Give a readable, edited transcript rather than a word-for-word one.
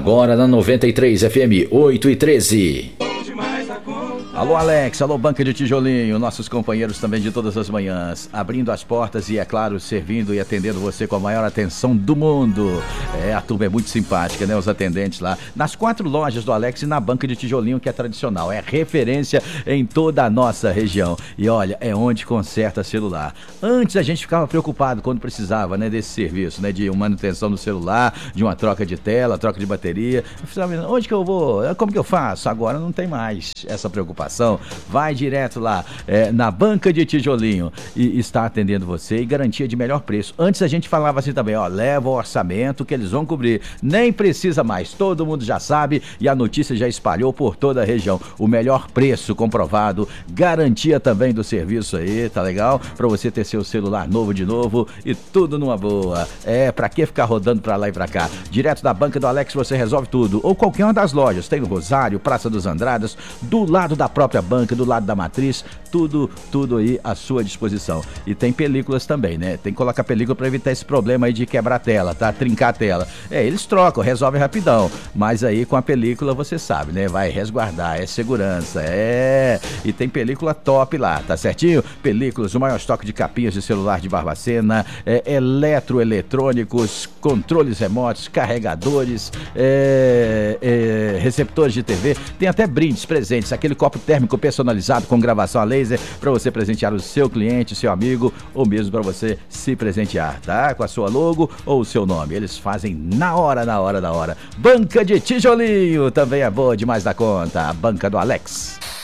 Agora na 93 FM 8:13. Alô Alex, alô Banca de Tijolinho, nossos companheiros também de todas as manhãs, abrindo as portas e, é claro, servindo e atendendo você com a maior atenção do mundo. A turma é muito simpática, né? Os atendentes lá, nas 4 lojas do Alex e na Banca de Tijolinho, que é tradicional, é referência em toda a nossa região. E olha, é onde conserta celular. Antes a gente ficava preocupado quando precisava, né, desse serviço, né, de manutenção do celular, de uma troca de tela, troca de bateria. Onde que eu vou? Como que eu faço? Agora não tem mais essa preocupação. Vai direto lá na Banca de Tijolinho e está atendendo você e garantia de melhor preço. Antes a gente falava assim também, leva o orçamento que eles vão cobrir. Nem precisa mais, todo mundo já sabe e a notícia já espalhou por toda a região. O melhor preço comprovado, garantia também do serviço aí, tá legal? Pra você ter seu celular novo de novo e tudo numa boa. Pra que ficar rodando pra lá e pra cá? Direto da Banca do Alex você resolve tudo. Ou qualquer uma das lojas, tem no Rosário, Praça dos Andradas, do lado da própria banca, do lado da matriz, tudo aí à sua disposição. E tem películas também, né? Tem que colocar película para evitar esse problema aí de quebrar a tela, tá? Trincar a tela. Eles trocam, resolvem rapidão. Mas aí com a película você sabe, né? Vai resguardar, é segurança, E tem película top lá, tá certinho? Películas, o maior estoque de capinhas de celular de Barbacena, eletroeletrônicos, controles remotos, carregadores, receptores de TV, tem até brindes, presentes, aquele copo térmico personalizado com gravação a laser para você presentear o seu cliente, seu amigo ou mesmo para você se presentear, tá? Com a sua logo ou o seu nome. Eles fazem na hora. Banca de Tijolinho também é boa demais da conta. A Banca do Alex.